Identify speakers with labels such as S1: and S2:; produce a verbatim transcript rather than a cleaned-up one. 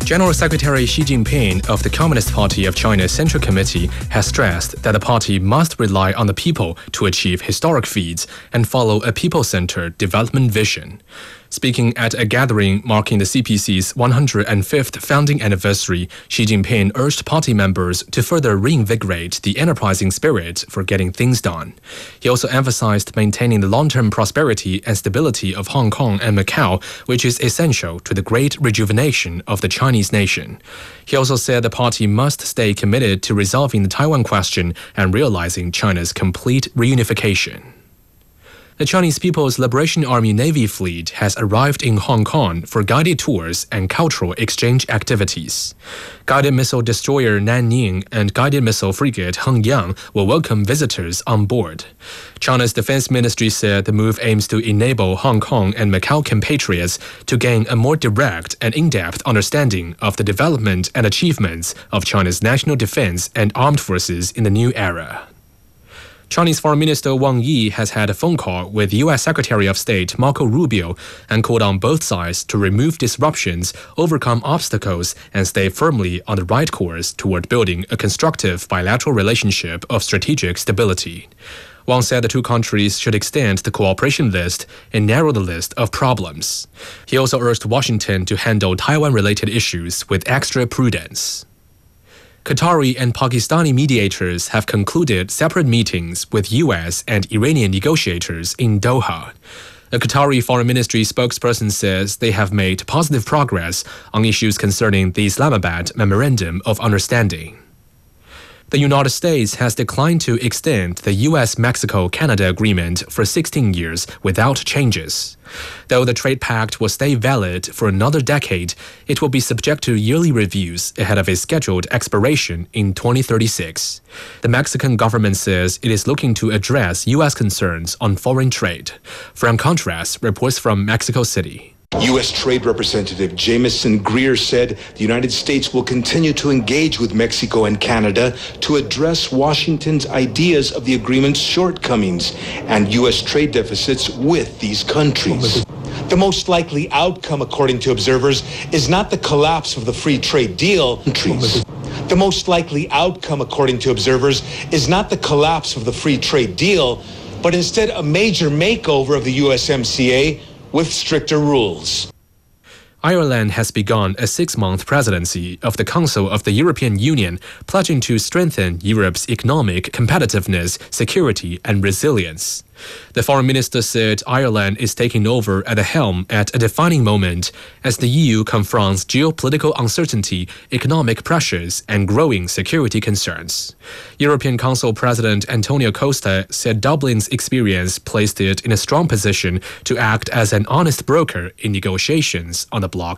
S1: General Secretary Xi Jinping of the Communist Party of China's Central Committee has stressed that the party must rely on the people to achieve historic feats and follow a people-centered development vision. Speaking at a gathering marking the C P C's one hundred fifth founding anniversary, Xi Jinping urged party members to further reinvigorate the enterprising spirit for getting things done. He also emphasized maintaining the long-term prosperity and stability of Hong Kong and Macau, which is essential to the great rejuvenation of the Chinese nation. He also said the party must stay committed to resolving the Taiwan question and realizing China's complete reunification. The Chinese People's Liberation Army Navy fleet has arrived in Hong Kong for guided tours and cultural exchange activities. Guided missile destroyer Nanning and guided missile frigate Hengyang will welcome visitors on board. China's Defense Ministry said the move aims to enable Hong Kong and Macau compatriots to gain a more direct and in-depth understanding of the development and achievements of China's national defense and armed forces in the new era. Chinese Foreign Minister Wang Yi has had a phone call with U S Secretary of State Marco Rubio and called on both sides to remove disruptions, overcome obstacles, and stay firmly on the right course toward building a constructive bilateral relationship of strategic stability. Wang said the two countries should extend the cooperation list and narrow the list of problems. He also urged Washington to handle Taiwan-related issues with extra prudence. Qatari and Pakistani mediators have concluded separate meetings with U S and Iranian negotiators in Doha. A Qatari Foreign Ministry spokesperson says they have made positive progress on issues concerning the Islamabad Memorandum of Understanding. The United States has declined to extend the U S Mexico Canada agreement for sixteen years without changes. Though the trade pact will stay valid for another decade, it will be subject to yearly reviews ahead of its scheduled expiration in twenty thirty-six. The Mexican government says it is looking to address U S concerns on foreign trade. From Contrast reports from Mexico City.
S2: U S Trade Representative Jamieson Greer said the United States will continue to engage with Mexico and Canada to address Washington's ideas of the agreement's shortcomings and U S trade deficits with these countries. The most likely outcome, according to observers, is not the collapse of the free trade deal. The most likely outcome, according to observers, is not the collapse of the free trade deal, but instead a major makeover of the U S M C A with stricter rules.
S1: Ireland has begun a six-month presidency of the Council of the European Union, pledging to strengthen Europe's economic competitiveness, security, and resilience. The foreign minister said Ireland is taking over at the helm at a defining moment as the E U confronts geopolitical uncertainty, economic pressures, and growing security concerns. European Council President Antonio Costa said Dublin's experience placed it in a strong position to act as an honest broker in negotiations on the bloc